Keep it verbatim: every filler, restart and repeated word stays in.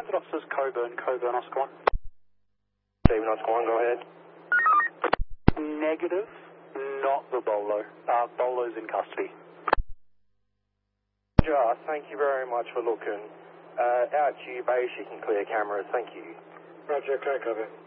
Transit officers, Coburn, Coburn, Oscar one. Stephen, Oscar one, go ahead. Negative, not the Bolo. Uh, Bolo's in custody. Roger, thank you very much for looking. Uh, out to you, base, you can clear cameras, thank you. Roger, clear cover.